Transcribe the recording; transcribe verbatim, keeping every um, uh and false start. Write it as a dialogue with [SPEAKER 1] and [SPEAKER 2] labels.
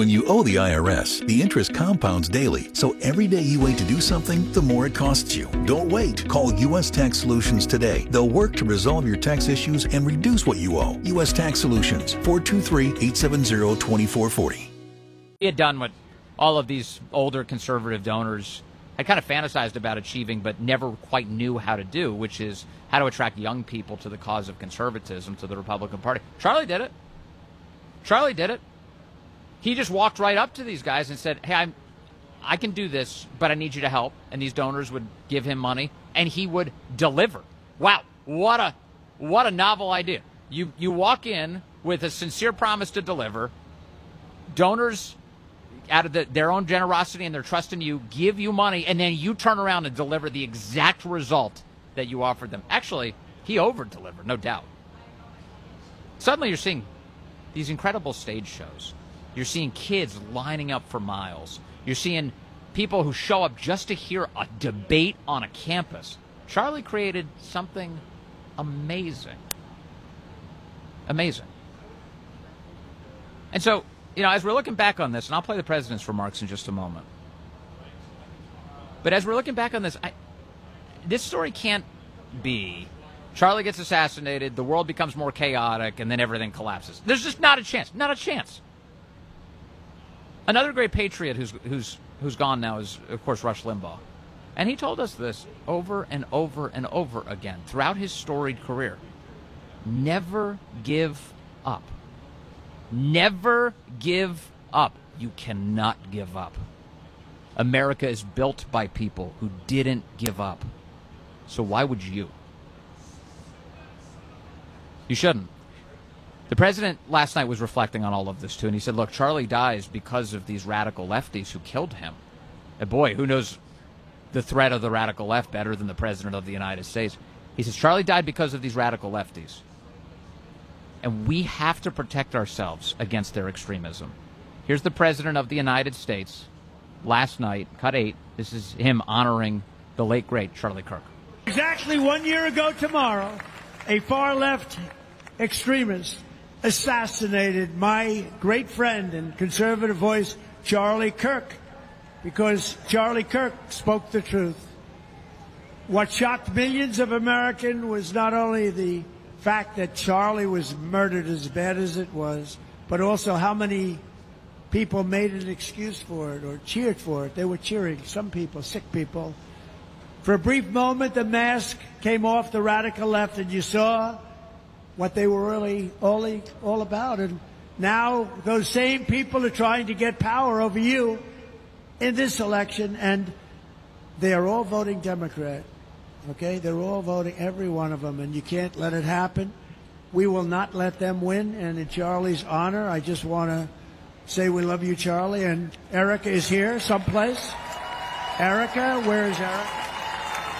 [SPEAKER 1] When you owe the I R S, the interest compounds daily, so every day you wait to do something, the more it costs you. Don't wait. Call U S Tax Solutions today. They'll work to resolve your tax issues and reduce what you owe. U S Tax Solutions, four two three, eight seven zero, two four four zero.
[SPEAKER 2] He had done what all of these older conservative donors had kind of fantasized about achieving but never quite knew how to do, which is how to attract young people to the cause of conservatism, to the Republican Party. Charlie did it. Charlie did it. He just walked right up to these guys and said, hey, I'm, I can do this, but I need you to help. And these donors would give him money, and he would deliver. Wow, what a what a novel idea. You, you walk in with a sincere promise to deliver. Donors, out of the, their own generosity and their trust in you, give you money, and then you turn around and deliver the exact result that you offered them. Actually, he over-delivered, no doubt. Suddenly you're seeing these incredible stage shows. You're seeing kids lining up for miles. You're seeing people who show up just to hear a debate on a campus. Charlie created something amazing. Amazing. And so, you know, as we're looking back on this, and I'll play the president's remarks in just a moment. But as we're looking back on this, I, this story can't be Charlie gets assassinated, the world becomes more chaotic, and then everything collapses. There's just not a chance. Not a chance. Another great patriot who's who's who's gone now is, of course, Rush Limbaugh. And he told us this over and over and over again throughout his storied career. Never give up. Never give up. You cannot give up. America is built by people who didn't give up. So why would you? You shouldn't. The president last night was reflecting on all of this, too, and he said, look, Charlie dies because of these radical lefties who killed him. And boy, who knows the threat of the radical left better than the president of the United States? He says, Charlie died because of these radical lefties. And we have to protect ourselves against their extremism. Here's the president of the United States last night, cut eight. This is him honoring the late, great Charlie Kirk.
[SPEAKER 3] Exactly one year ago tomorrow, a far-left extremist assassinated my great friend and conservative voice, Charlie Kirk, because Charlie Kirk spoke the truth. What shocked millions of Americans was not only the fact that Charlie was murdered as bad as it was, but also how many people made an excuse for it or cheered for it. They were cheering, some people, sick people. For a brief moment, the mask came off the radical left, and you saw what they were really all, all about. And now those same people are trying to get power over you in this election, and they are all voting Democrat. Okay? They're all voting, every one of them, and you can't let it happen. We will not let them win, and in Charlie's honor, I just want to say we love you, Charlie, and Erica is here someplace. Erica, where is Erica?